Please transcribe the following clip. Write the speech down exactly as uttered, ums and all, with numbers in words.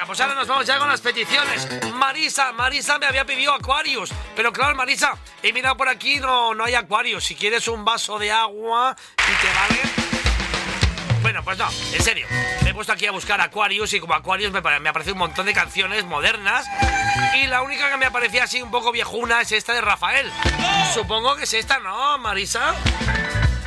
Venga, pues ahora nos vamos ya con las peticiones. Marisa, Marisa me había pedido Aquarius. Pero claro, Marisa, he mirado por aquí, no, no hay Aquarius. Si quieres un vaso de agua y te vale... Bueno, pues no, en serio. Me he puesto aquí a buscar Aquarius y como Aquarius me, me aparece un montón de canciones modernas. Y la única que me aparecía así un poco viejuna es esta de Rafael. Supongo que es esta, ¿no, Marisa?